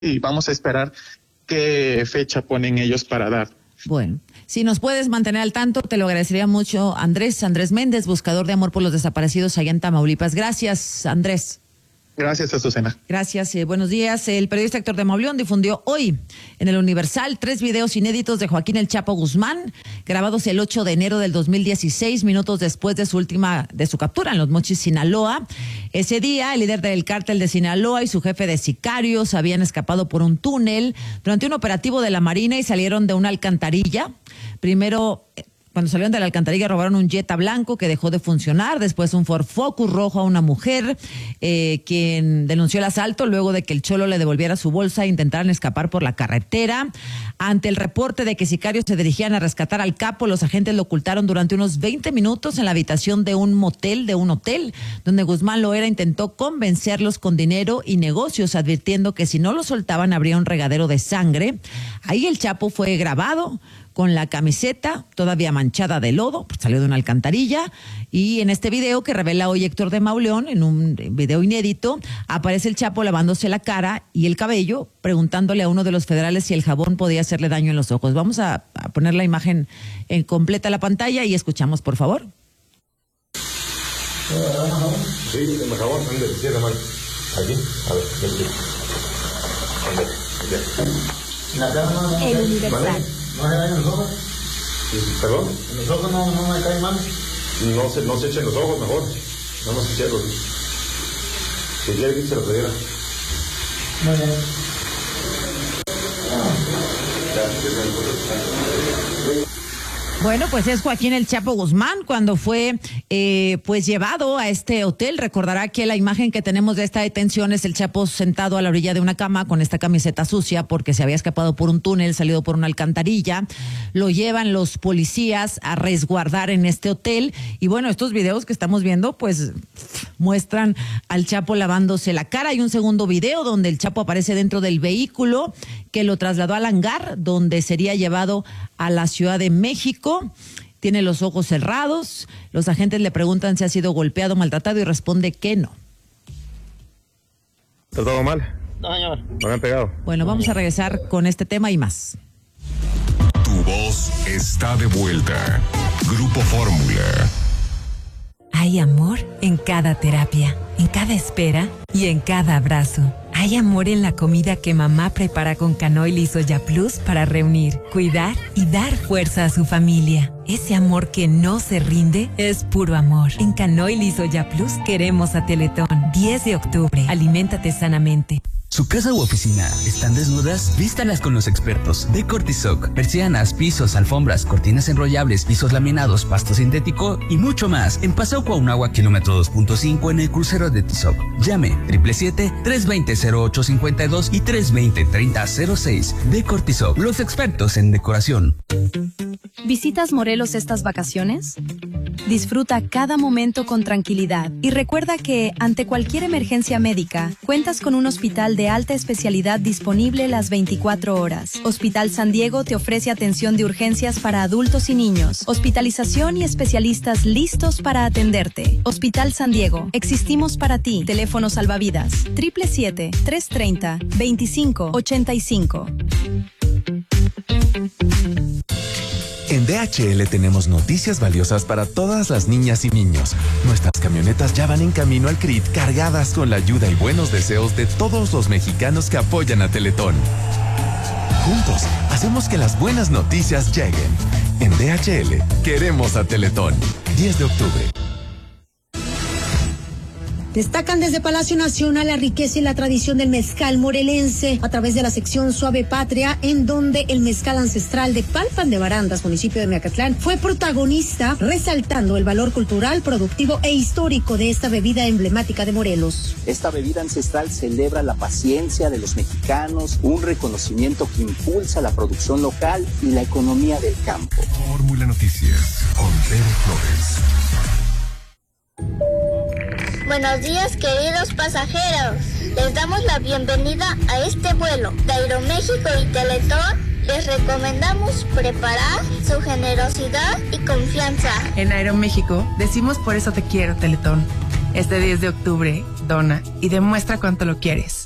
y vamos a esperar qué fecha ponen ellos para dar. Bueno, si nos puedes mantener al tanto, te lo agradecería mucho, Andrés Méndez, buscador de amor por los desaparecidos allá en Tamaulipas. Gracias, Andrés. Gracias, Azucena. Gracias, buenos días. El periodista Héctor de Mauleón difundió hoy en el Universal 3 videos inéditos de Joaquín El Chapo Guzmán, grabados el 8 de enero del 2016, minutos después de su captura en Los Mochis, Sinaloa. Ese día, el líder del cártel de Sinaloa y su jefe de sicarios habían escapado por un túnel durante un operativo de la Marina y salieron de una alcantarilla. Primero, cuando salieron de la alcantarilla, robaron un Jetta blanco que dejó de funcionar, después un Ford Focus rojo a una mujer, quien denunció el asalto luego de que el cholo le devolviera su bolsa e intentaran escapar por la carretera. Ante el reporte de que sicarios se dirigían a rescatar al capo, los agentes lo ocultaron durante unos 20 minutos en la habitación de un hotel, donde Guzmán Loera intentó convencerlos con dinero y negocios, advirtiendo que si no lo soltaban habría un regadero de sangre. Ahí el Chapo fue grabado con la camiseta todavía manchada de lodo, salió de una alcantarilla, y en este video que revela hoy Héctor de Mauleón, en un video inédito, aparece el Chapo lavándose la cara y el cabello, preguntándole a uno de los federales si el jabón podía hacerle daño en los ojos. Vamos a poner la imagen en completa la pantalla y escuchamos, por favor. Sí, el jabón, ¿dónde? Cierra mal. Aquí, a ver, aquí. El Universal. ¿Vale? ¿No me dañan los ojos? ¿Perdón? ¿En los ojos no me caen mal? No se echen los ojos, mejor. No nos cierros. Si quiere que se lo pudiera. Muy bien. Bueno, pues es Joaquín El Chapo Guzmán cuando fue pues llevado a este hotel. Recordará que la imagen que tenemos de esta detención es el Chapo sentado a la orilla de una cama con esta camiseta sucia porque se había escapado por un túnel, salido por una alcantarilla. Lo llevan los policías a resguardar en este hotel y bueno, estos videos que estamos viendo pues muestran al Chapo lavándose la cara. Hay un segundo video donde el Chapo aparece dentro del vehículo que lo trasladó al hangar donde sería llevado a la Ciudad de México. Tiene los ojos cerrados. Los agentes le preguntan si ha sido golpeado, maltratado y responde que no. ¿Está todo mal? No, señor. ¿No me han pegado? Bueno, vamos a regresar con este tema y más. Tu voz está de vuelta. Grupo Fórmula. Hay amor en cada terapia, en cada espera y en cada abrazo. Hay amor en la comida que mamá prepara con Canoil y Soya Plus para reunir, cuidar y dar fuerza a su familia. Ese amor que no se rinde es puro amor. En Canoil y Soya Plus queremos a Teletón. 10 de octubre. Aliméntate sanamente. ¿Su casa u oficina están desnudas? Vístalas con los expertos de Cortisoc. Persianas, pisos, alfombras, cortinas enrollables, pisos laminados, pasto sintético y mucho más. En Paseo Cuauhnáhuac, kilómetro 2.5 en el crucero de Tizoc. Llame 777-320-0852 y 320-3006. De Cortisoc, los expertos en decoración. ¿Visitas Morelos estas vacaciones? Disfruta cada momento con tranquilidad y recuerda que, ante cualquier emergencia médica, cuentas con un hospital de alta especialidad disponible las 24 horas. Hospital San Diego te ofrece atención de urgencias para adultos y niños, hospitalización y especialistas listos para atenderte. Hospital San Diego, existimos para ti. Teléfono salvavidas 777-330-2585. En DHL tenemos noticias valiosas para todas las niñas y niños. Nuestras camionetas ya van en camino al CRIT cargadas con la ayuda y buenos deseos de todos los mexicanos que apoyan a Teletón. Juntos, hacemos que las buenas noticias lleguen. En DHL, queremos a Teletón. 10 de octubre. Destacan desde Palacio Nacional la riqueza y la tradición del mezcal morelense a través de la sección Suave Patria, en donde el mezcal ancestral de Palpan de Barandas, municipio de Miacatlán, fue protagonista, resaltando el valor cultural, productivo e histórico de esta bebida emblemática de Morelos. Esta bebida ancestral celebra la paciencia de los mexicanos, un reconocimiento que impulsa la producción local y la economía del campo. Fórmula Noticias con Tere Flores. Buenos días, queridos pasajeros. Les damos la bienvenida a este vuelo de Aeroméxico y Teletón. Les recomendamos preparar su generosidad y confianza. En Aeroméxico decimos por eso te quiero, Teletón. Este 10 de octubre, dona y demuestra cuánto lo quieres.